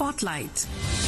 Spotlight.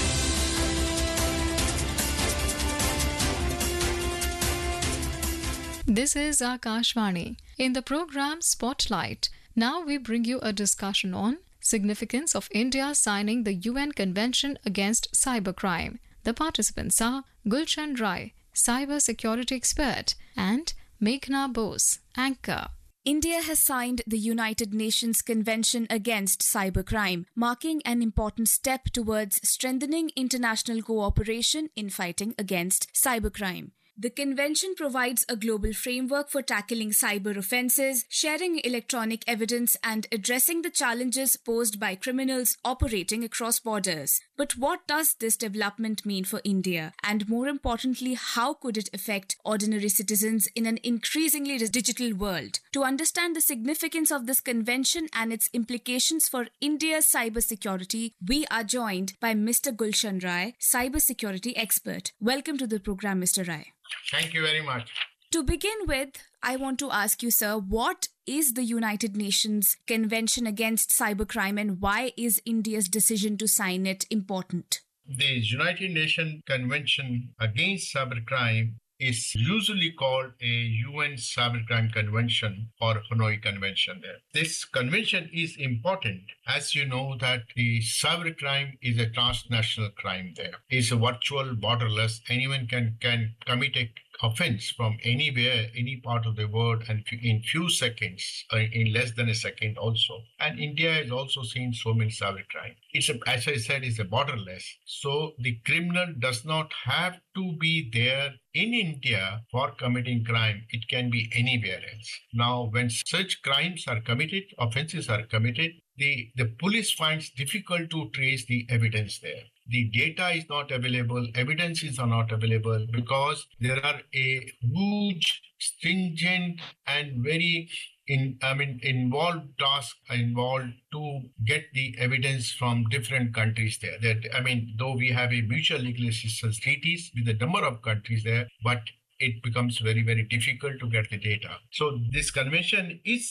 This is Akashvani. In the program Spotlight, now we bring you a discussion on significance of India signing the UN Convention Against Cybercrime. The participants are Gulshan Rai, cyber security expert, and Meghna Bose, anchor. India has signed the United Nations Convention Against Cybercrime, marking an important step towards strengthening international cooperation in fighting against cybercrime. The convention provides a global framework for tackling cyber offences, sharing electronic evidence, and addressing the challenges posed by criminals operating across borders. But what does this development mean for India? And more importantly, how could it affect ordinary citizens in an increasingly digital world? To understand the significance of this convention and its implications for India's cybersecurity, we are joined by Mr. Gulshan Rai, cybersecurity expert. Welcome to the program, Mr. Rai. Thank you very much. To begin with, I want to ask you, sir, what is the United Nations Convention Against Cybercrime and why is India's decision to sign it important? The United Nations Convention Against Cybercrime is usually called a UN Cybercrime Convention or Hanoi Convention. This convention is important as you know that the cybercrime is a transnational crime there. It's a virtual, borderless. Anyone can commit a offense from anywhere, any part of the world, and in few seconds, in less than a second also. And India has also seen so many cybercrime. As I said, it's a borderless. So the criminal does not have to be there in India for committing crime. It can be anywhere else. Now, when such crimes are committed, offenses are committed, the police finds difficult to trace the evidence there. The data is not available, evidences are not available because there are a huge, stringent and very involved tasks involved to get the evidence from different countries there. Though we have a mutual legal assistance treaties with a number of countries there, but it becomes very, very difficult to get the data. So this convention is